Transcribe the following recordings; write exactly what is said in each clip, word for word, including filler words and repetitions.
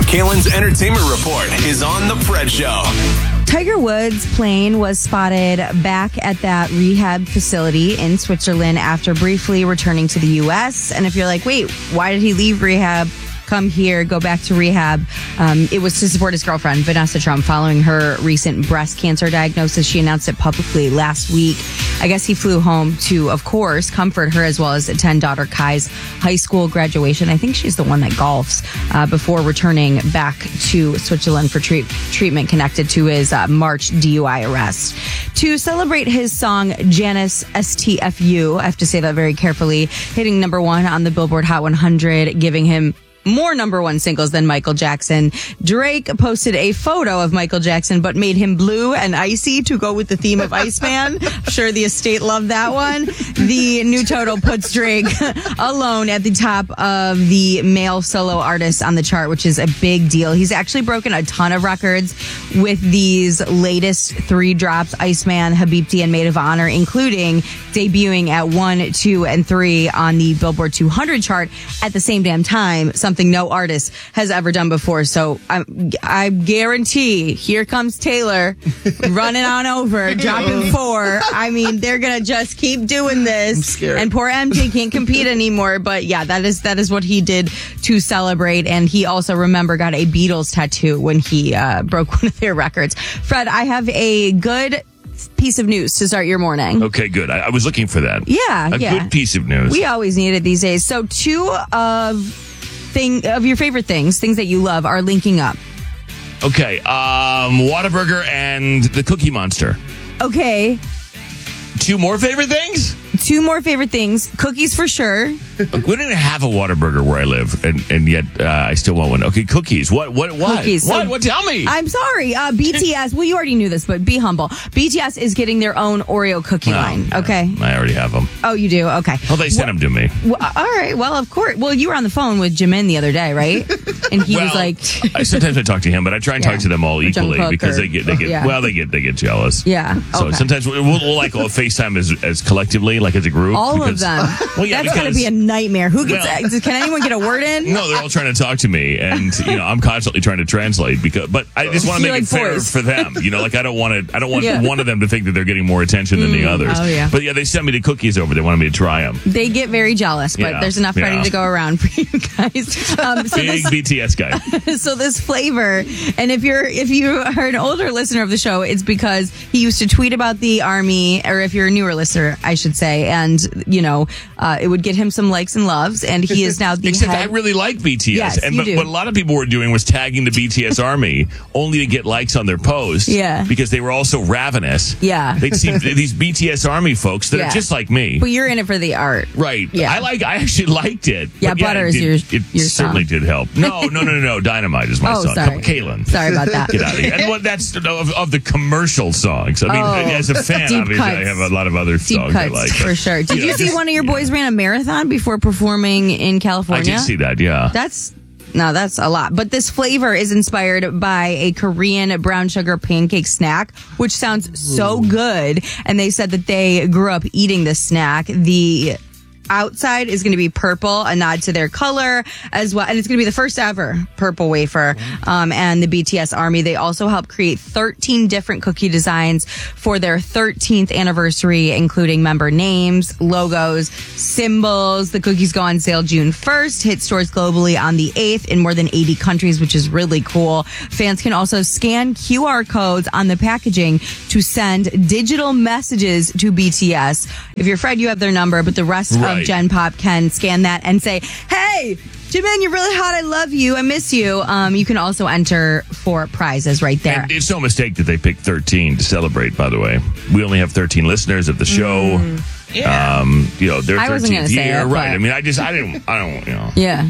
Kaylin's Entertainment Report is on The Fred Show. Tiger Woods' plane was spotted back at that rehab facility in Switzerland after briefly returning to the U S. And if you're like, wait, why did he leave rehab? Come here, go back to rehab. Um, it was to support his girlfriend, Vanessa Trump, following her recent breast cancer diagnosis. She announced it publicly last week. I guess he flew home to, of course, comfort her as well as attend daughter Kai's high school graduation. I think she's the one that golfs uh, before returning back to Switzerland for treat- treatment connected to his uh, March D U I arrest. To celebrate his song, Janice S T F U, I have to say that very carefully, hitting number one on the Billboard Hot one hundred, giving him more number one singles than Michael Jackson. Drake posted a photo of Michael Jackson, but made him blue and icy to go with the theme of Iceman. I'm sure the estate loved that one. The new total puts Drake alone at the top of the male solo artists on the chart, which is a big deal. He's actually broken a ton of records with these latest three drops, Iceman, Habibti, and Maid of Honor, including debuting at one, two, and three on the Billboard two hundred chart at the same damn time. Something no artist has ever done before. So I, I guarantee here comes Taylor running on over, dropping four. I mean, they're going to just keep doing this. I'm scared. And poor M J can't compete anymore. But yeah, that is that is what he did to celebrate. And he also, remember, got a Beatles tattoo when he uh, broke one of their records. Fred, I have a good piece of news to start your morning. Okay, good. I, I was looking for that. Yeah, a yeah. good piece of news. We always need it these days. So two of thing of your favorite things, things that you love, are linking up. Okay, um, Whataburger and the Cookie Monster. Okay. Two more favorite things? Two more favorite things. Cookies for sure. Look, we didn't have a Whataburger where I live, and, and yet uh, I still want one. Okay, cookies. What? What? What? Cookies. What? So, what? Tell me. I'm sorry. Uh, B T S. Well, you already knew this, but be humble. B T S is getting their own Oreo cookie Oh, line. yeah. Okay. I already have them. Oh, you do? Okay. Well, they sent them to me. Well, all right. Well, of course. Well, you were on the phone with Jimin the other day, right? And he well, was like, I sometimes I talk to him, but I try and Yeah. talk to them all Or equally Jungkook because or- they get they get yeah. well they get they get jealous. yeah. So Okay. sometimes we'll, we'll like we'll FaceTime as as collectively, like as a group. all because, of them. Well, yeah, That's got to because- be a nightmare. Who gets? Well- can anyone get a word in? No, they're all trying to talk to me, and you know I'm constantly trying to translate because. But I just want to You're make like it fair boys. for them. You know, like I don't want to. I don't want Yeah. one of them to think that they're getting more attention than the others. oh, yeah. But yeah, they sent me the cookies over. They wanted me to try them. They get very jealous, but Yeah. there's enough Yeah. ready to go around for you guys. Um, so Big this, B T S guy. so this flavor, and if you're if you are an older listener of the show, it's because he used to tweet about the army, or if you're a newer listener, I should say, and you know, uh, it would get him some likes and loves, and he is now the Except head. I really like B T S, Yes, and you but do. what a lot of people were doing was tagging the B T S army only to get likes on their post. Yeah. because they were also ravenous. Yeah. they seem these B T S army folks that Yeah. are just like me. But you're in it for the art. Right. Yeah. I like. I actually liked it. Yeah, But Butter it is did- your- It your certainly song. did help. No, no, no, no, no. Dynamite is my Oh, song. sorry. Kaylin. Sorry about that. Get out of here. And what that's of, of the commercial songs. I mean, Oh, as a fan, deep obviously, I cuts. have a lot of other Deep songs I cuts, like. for but, sure. Did know, you see just- one of your yeah. boys ran a marathon before performing in I California? did see that. Yeah. That's no, that's a lot. But this flavor is inspired by a Korean brown sugar pancake snack, which sounds so good. And they said that they grew up eating this snack. The outside is going to be purple, a nod to their color as well. And it's going to be the first ever purple wafer. Um, and the B T S Army, they also helped create thirteen different cookie designs for their thirteenth anniversary, including member names, logos, symbols. The cookies go on sale June first, hit stores globally on the eighth in more than eighty countries, which is really cool. Fans can also scan Q R codes on the packaging to send digital messages to B T S. If you're Fred, you have their number, but the rest Right. of Gen Pop can scan that and say, hey, Jimin, you're really hot. I love you. I miss you. Um, you can also enter for prizes right there. And it's no mistake that they picked thirteen to celebrate, by the way. We only have thirteen listeners of the show. Yeah. Um, you know, their I wasn't thirteenth gonna say year. it, right. but- I mean, I just, I didn't, I don't, you know. Yeah.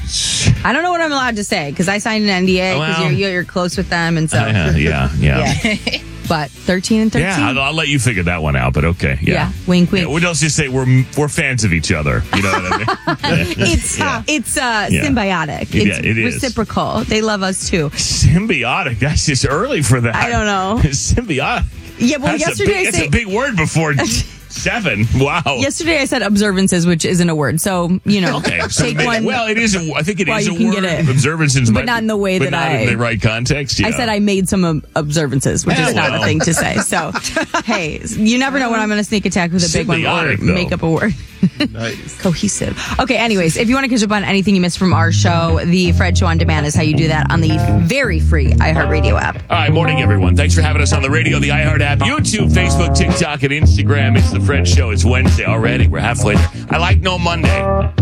I don't know what I'm allowed to say because I signed an N D A because Well- you're, you're close with them. And so, Yeah, yeah, yeah. yeah. But thirteen and thirteen. Yeah, I'll, I'll let you figure that one out, but okay. Yeah. Yeah, wink, wink. Yeah, we'll just say we're we're fans of each other. You know what I mean? It's Yeah. it's uh, Yeah. symbiotic. Yeah, It's it is. reciprocal. They love us too. Symbiotic. That's just early for that. I don't know. Symbiotic. Yeah, well, That's yesterday a big, I it's say a big word before Seven? Wow. Yesterday I said observances, which isn't a word. So, you know, Okay. So take maybe- one. well, it is. A, I think it is Well, you a can word. get it. Observances, But might not be- in the way but that not I- in the right context. Yeah. I said I made some um, observances, which Yeah, is not well. a thing to say. So, hey, you never know when I'm going to sneak attack with a big one or Symbiotic, though. make up a word. Nice. Cohesive. Okay, anyways, if you want to catch up on anything you missed from our show, the Fred Show on Demand is how you do that on the very free iHeartRadio app. All right, morning, everyone. Thanks for having us on the radio, the iHeart app, YouTube, Facebook, TikTok, and Instagram. It's the Fred Show. It's Wednesday already. We're halfway there. I like no Monday.